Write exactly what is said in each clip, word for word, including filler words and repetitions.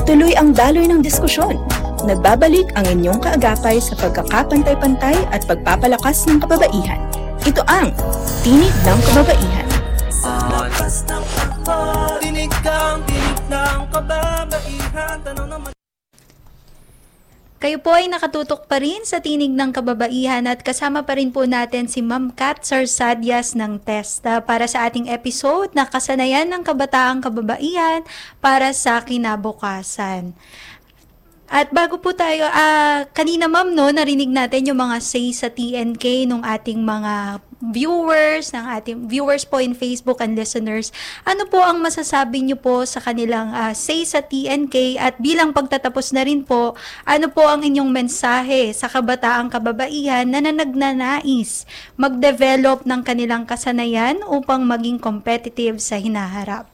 Tuloy-tuloy ang daloy ng diskusyon. Nagbabalik ang inyong kaagapay sa pagkakapantay-pantay at pagpapalakas ng kababaihan. Ito ang Tinig ng Kababaihan. Sa lakas ng pagpapalagay, tinig kang tinig ng kababaihan. Tanong naman. Kayo po ay nakatutok pa rin sa Tinig ng Kababaihan at kasama pa rin po natin si Ma'am Kat Sarsadias ng TESDA para sa ating episode na Kasanayan ng Kabataang Kababaihan para sa Kinabukasan. At bago po tayo, uh, kanina ma'am, no, narinig natin yung mga say sa T N K ng ating mga viewers, ng ating viewers po in Facebook and listeners. Ano po ang masasabi niyo po sa kanilang uh, say sa T N K at bilang pagtatapos na rin po, ano po ang inyong mensahe sa kabataang kababaihan na nagnanais mag-develop ng kanilang kasanayan upang maging competitive sa hinaharap?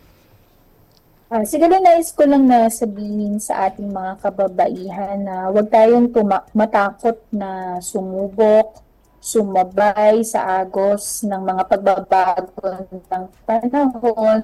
Uh, siguro nais ko lang na sabihin sa ating mga kababaihan na huwag tayong tuma- matakot na sumubok, sumabay sa agos ng mga pagbabago ng panahon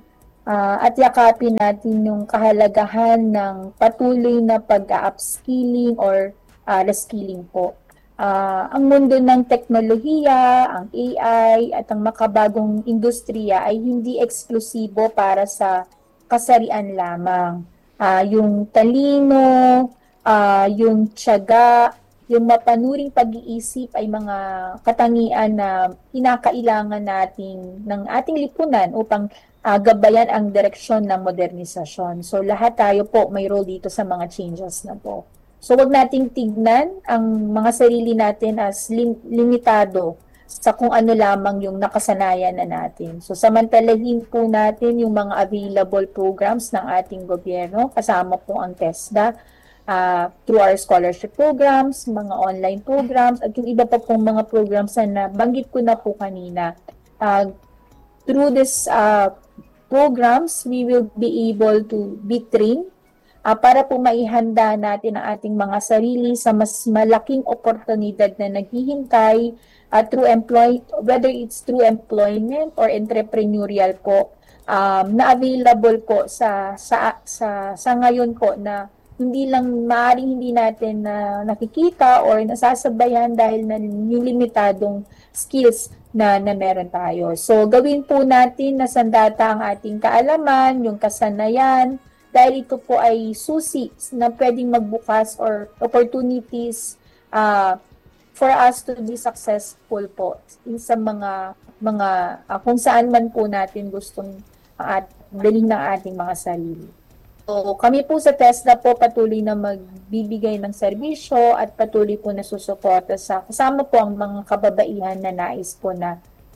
uh, at yakapin natin yung kahalagahan ng patuloy na pag-upskilling or uh, reskilling po. Uh, ang mundo ng teknolohiya, ang A I at ang makabagong industriya ay hindi eksklusibo para sa kasarian lamang. Uh, yung talino, uh, yung tiyaga, yung mapanuring pag-iisip ay mga katangian na kinakailangan natin ng ating lipunan upang uh, gabayan ang direksyon ng modernisasyon. So lahat tayo po may role dito sa mga changes na po. So wag nating tignan ang mga sarili natin as lim- limitado sa kung ano lamang yung nakasanayan na natin. So samantalahin po natin yung mga available programs ng ating gobyerno, kasama po ang TESDA, uh, through our scholarship programs, mga online programs, at yung iba pa pong mga programs na banggit ko na po kanina. Uh, through this uh, programs, we will be able to be trained uh, para po maihanda natin ang ating mga sarili sa mas malaking oportunidad na naghihintay Uh, through employ whether it's through employment or entrepreneurial po um, na available po sa sa sa sa ngayon po na hindi lang maaring hindi natin na uh, nakikita or nasasabayan dahil na yung limitadong skills na na meron tayo. So gawin po natin na sandata ang ating kaalaman, yung kasanayan, dahil ito po ay susi na pwedeng magbukas or opportunities uh, for us to be successful po in sa mga mga uh, kung saan man po natin gustong uh, dalhin ng ating mga sarili. So kami po sa TESDA po patuloy na magbibigay ng serbisyo at patuloy po na susuporta sa kasama po ang mga kababaihan na nais po na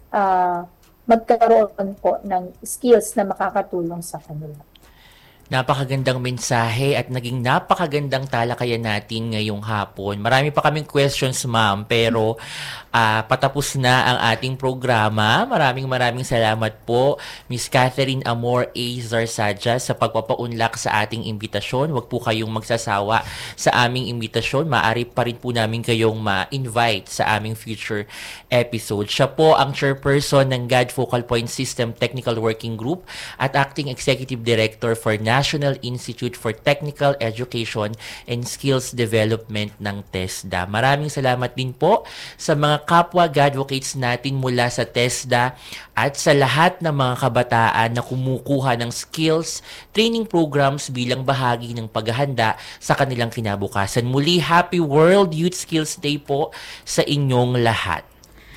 uh, magkaroon po ng skills na makakatulong sa kanila. Napakagandang mensahe at naging napakagandang talakayan natin ngayong hapon. Marami pa kaming questions, ma'am, pero uh, patapos na ang ating programa. Maraming maraming salamat po, Miss Catherine Amor A. Sarsadias, sa pagpapaunlak sa ating imbitasyon. Huwag po kayong magsasawa sa aming imbitasyon. Maaari pa rin po namin kayong ma-invite sa aming future episode. Siya po ang chairperson ng G A D Focal Point System Technical Working Group at acting executive director for National Institute for Technical Education and Skills Development ng TESDA. Maraming salamat din po sa mga kapwa Gadvocates natin mula sa TESDA at sa lahat ng mga kabataan na kumukuha ng skills training programs bilang bahagi ng paghahanda sa kanilang kinabukasan. Muli, Happy World Youth Skills Day po sa inyong lahat.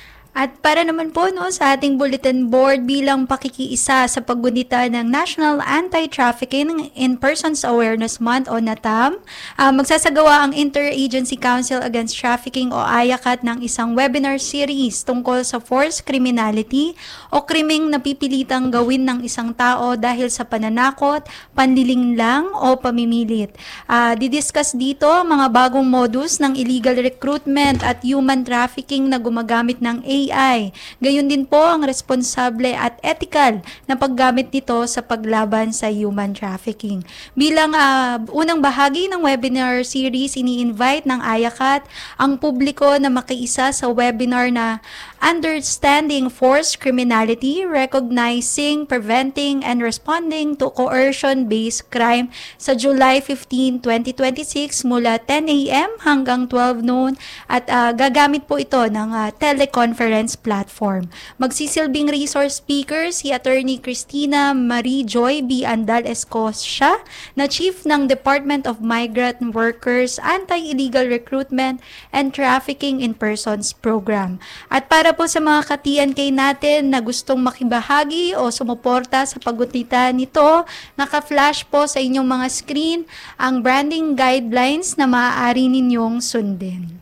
At para naman po no, sa ating bulletin board bilang pakikiisa sa paggunita ng National Anti-Trafficking in Persons Awareness Month o NATAM, uh, magsasagawa ang Interagency Council Against Trafficking o A Y A C A T ng isang webinar series tungkol sa forced criminality o krimeng napipilitang gawin ng isang tao dahil sa pananakot, panlilinglang o pamimilit. Uh, didiscuss dito mga bagong modus ng illegal recruitment at human trafficking na gumagamit ng A A I. Gayon din po ang responsable at ethical na paggamit nito sa paglaban sa human trafficking. Bilang uh, unang bahagi ng webinar series, ini-invite ng A Y A C A T ang publiko na makiisa sa webinar na Understanding Forced Criminality, Recognizing, Preventing, and Responding to Coercion-Based Crime sa July fifteenth, twenty twenty-six mula ten a.m. hanggang twelve noon at uh, gagamit po ito ng uh, teleconference platform. Magsisilbing resource speaker si Attorney Christina Marie Joy B. Andal Escocia na Chief ng Department of Migrant Workers Anti-Illegal Recruitment and Trafficking in Persons Program. At para po sa mga ka-T N K natin na gustong makibahagi o sumuporta sa pagutita nito, naka-flash po sa inyong mga screen ang branding guidelines na maaari ninyong sundin.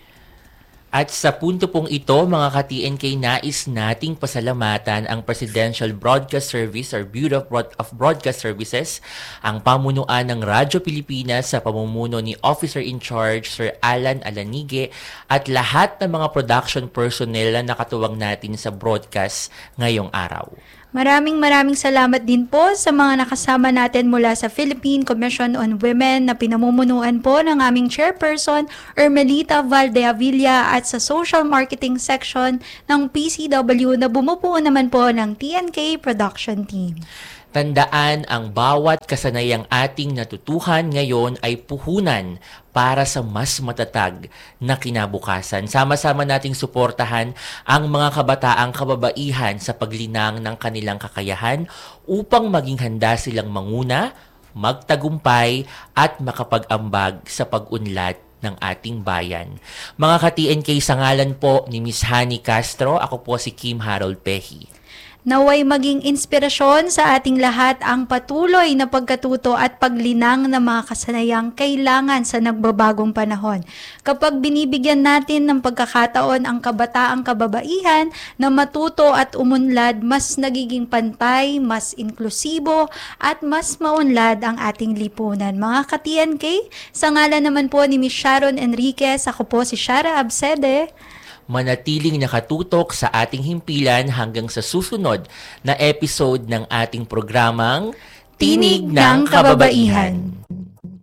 At sa punto pong ito, mga ka-T N K, nais nating pasalamatan ang Presidential Broadcast Service or Bureau of, Broad- of Broadcast Services, ang pamunuan ng Radyo Pilipinas sa pamumuno ni Officer in Charge Sir Alan Alanige at lahat ng mga production personnel na nakatuwang natin sa broadcast ngayong araw. Maraming maraming salamat din po sa mga nakasama natin mula sa Philippine Commission on Women na pinamumunuan po ng aming chairperson Ermelita Valdeavilla at sa social marketing section ng P C W na bumubuo naman po ng T N K production team. Tandaan, ang bawat kasanayang ating natutuhan ngayon ay puhunan para sa mas matatag na kinabukasan. Sama-sama nating suportahan ang mga kabataang kababaihan sa paglinang ng kanilang kakayahan upang maging handa silang manguna, magtagumpay at makapag-ambag sa pag-unlad ng ating bayan. Mga ka-T N K, sa ngalan po ni Miss Hani Castro, ako po si Kim Harold Pehi. Naway maging inspirasyon sa ating lahat ang patuloy na pagkatuto at paglinang ng mga kasanayang kailangan sa nagbabagong panahon. Kapag binibigyan natin ng pagkakataon ang kabataang kababaihan na matuto at umunlad, mas nagiging pantay, mas inklusibo at mas maunlad ang ating lipunan. Mga ka-T N K, sa ngalan naman po ni Miss Sharon Enriquez, ako po si Shara Absede. Manatiling nakatutok sa ating himpilan hanggang sa susunod na episode ng ating programang Tinig ng Kababaihan.